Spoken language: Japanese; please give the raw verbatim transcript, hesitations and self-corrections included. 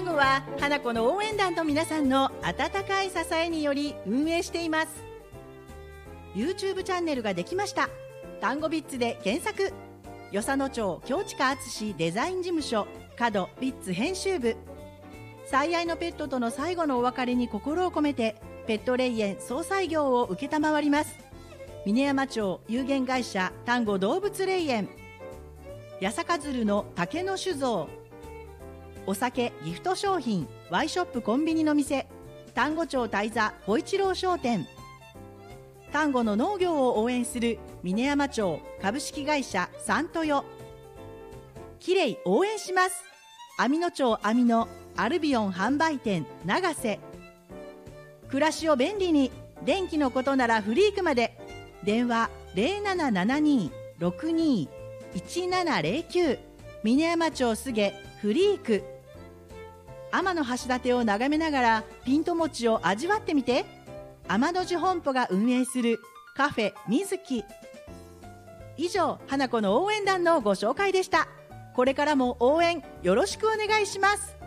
ゴは花子の応援団の皆さんの温かい支えにより運営しています。 YouTube チャンネルができました。単語ビッツで検索。与謝野町京近敦デザイン事務所角ビッツ編集部。最愛のペットとの最後のお別れに心を込めてペット霊園総裁業を承ります。峰山町有限会社丹後動物霊園、八坂鶴の竹の酒造、お酒ギフト商品ワイショップコンビニの店丹後町大座小一郎商店、丹後の農業を応援する峰山町株式会社サントヨ、きれい応援します網野町網野アルビオン販売店長瀬、暮らしを便利に電気のことならフリークまで。電話 ゼロななななにーろくにーいちななゼロきゅう、峰山町菅フリーク。天橋立を眺めながらピント餅を味わってみて。天の寺本舗が運営するカフェみずき。以上、花子の応援団のご紹介でした。これからも応援よろしくお願いします。